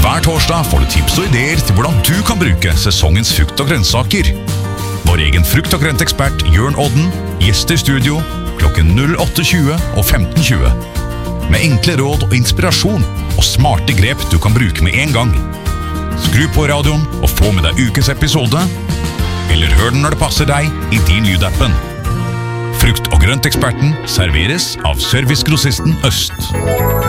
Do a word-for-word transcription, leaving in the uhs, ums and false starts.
Hver torsdag får du tips og ideer til hvordan du kan bruke sesongens frukt og grønnsaker. Vår egen frukt- og grøntekspert Jørn Odden gjester studio klokken åtte tjue og femten tjue. Med enkle råd og inspirasjon og smarte grep du kan bruke med en gang. Skru på radioen og få med deg ukens episode, eller hør den når det passer deg i din lydappen. Frukt- og grønteksperten serveres av Servicegrossisten Øst.